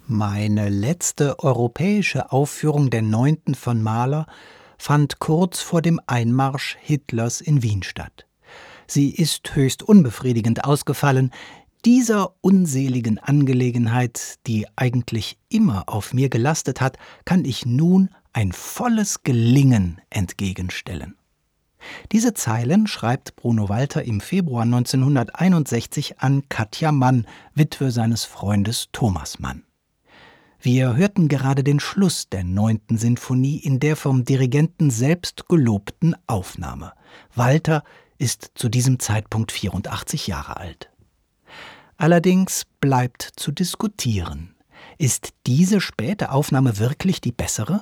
Meine letzte europäische Aufführung der 9. von Mahler fand kurz vor dem Einmarsch Hitlers in Wien statt. Sie ist höchst unbefriedigend ausgefallen. Dieser unseligen Angelegenheit, die eigentlich immer auf mir gelastet hat, kann ich nun ein volles Gelingen entgegenstellen. Diese Zeilen schreibt Bruno Walter im Februar 1961 an Katja Mann, Witwe seines Freundes Thomas Mann. Wir hörten gerade den Schluss der 9. Sinfonie in der vom Dirigenten selbst gelobten Aufnahme. Walter ist zu diesem Zeitpunkt 84 Jahre alt. Allerdings bleibt zu diskutieren. Ist diese späte Aufnahme wirklich die bessere?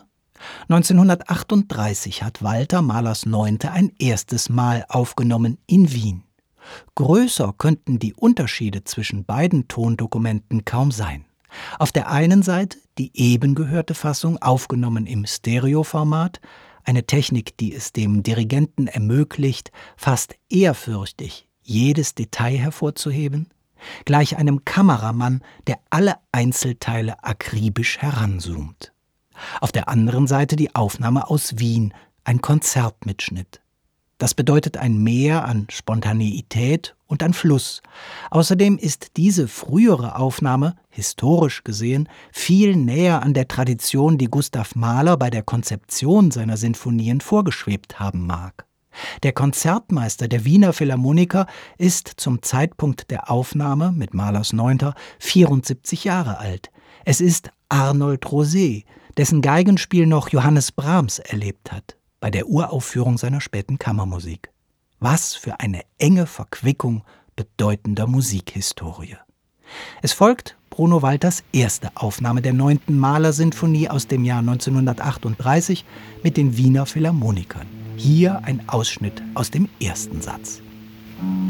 1938 hat Walter Mahlers 9. ein erstes Mal aufgenommen in Wien. Größer könnten die Unterschiede zwischen beiden Tondokumenten kaum sein. Auf der einen Seite die eben gehörte Fassung, aufgenommen im Stereoformat, eine Technik, die es dem Dirigenten ermöglicht, fast ehrfürchtig jedes Detail hervorzuheben, gleich einem Kameramann, der alle Einzelteile akribisch heranzoomt. Auf der anderen Seite die Aufnahme aus Wien, ein Konzertmitschnitt. Das bedeutet ein Mehr an Spontaneität und an Fluss. Außerdem ist diese frühere Aufnahme, historisch gesehen, viel näher an der Tradition, die Gustav Mahler bei der Konzeption seiner Sinfonien vorgeschwebt haben mag. Der Konzertmeister der Wiener Philharmoniker ist zum Zeitpunkt der Aufnahme mit Mahlers 9. 74 Jahre alt. Es ist Arnold Rosé, dessen Geigenspiel noch Johannes Brahms erlebt hat, bei der Uraufführung seiner späten Kammermusik. Was für eine enge Verquickung bedeutender Musikhistorie. Es folgt Bruno Walters erste Aufnahme der 9. Mahler-Sinfonie aus dem Jahr 1938 mit den Wiener Philharmonikern. Hier ein Ausschnitt aus dem ersten Satz.